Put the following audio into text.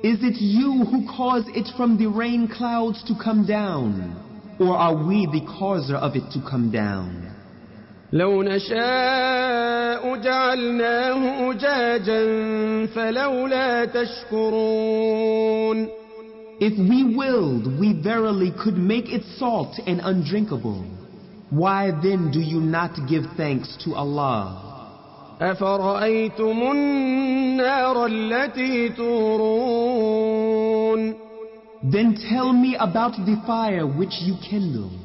Is it you who cause it from the rain clouds to come down, or are we the causer of it to come down? لو نشاء جعلناه أجاجا فلولا تشكرون. If we willed, we verily could make it salt and undrinkable. Why then do you not give thanks to Allah? أفرأيتم النار التي تورون. Then tell me about the fire which you kindle.